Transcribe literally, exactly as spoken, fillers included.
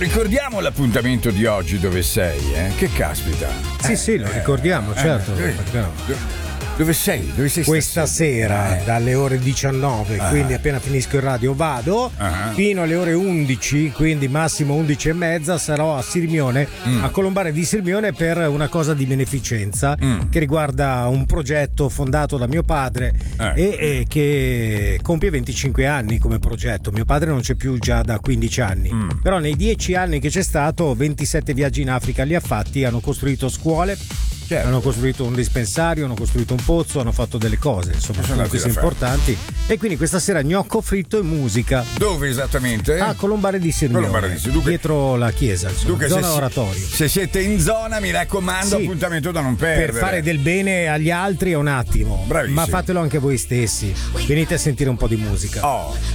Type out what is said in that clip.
ricordiamo l'appuntamento di oggi dove sei, eh? Che caspita. Sì, eh, sì, lo ricordiamo, eh, certo. Eh, perché Dove sei? Dove sei questa stasera? sera Eh. dalle ore diciannove, Ah. quindi appena finisco il radio vado, Ah. fino alle ore undici, quindi massimo undici e mezza sarò a Sirmione, Mm. a Colombare di Sirmione, per una cosa di beneficenza Mm. che riguarda un progetto fondato da mio padre Eh. e, e che compie venticinque anni come progetto. Mio padre non c'è più già da quindici anni, Mm. però nei dieci anni che c'è stato ventisette viaggi in Africa li ha fatti, hanno costruito scuole, Certo. hanno costruito un dispensario, hanno costruito un pozzo, hanno fatto delle cose, insomma, Sono andati queste da fare. importanti. E quindi questa sera gnocco fritto e musica Dove esattamente? a Colombare di Sirmione, Colombare di Sirmione. Dunque- dietro la chiesa, insomma, Dunque, zona se, oratorio. se siete in zona, mi raccomando, Sì. appuntamento da non perdere. Per fare del bene agli altri è un attimo, Bravissimo. ma fatelo anche voi stessi. Venite a sentire un po' di musica. Oh.